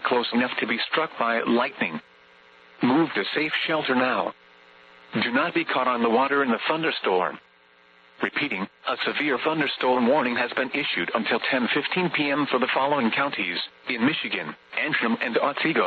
close enough to be struck by lightning. Move to safe shelter now. Do not be caught on the water in the thunderstorm. Repeating, a severe thunderstorm warning has been issued until 10:15 p.m. for the following counties in Michigan: Antrim and Otsego.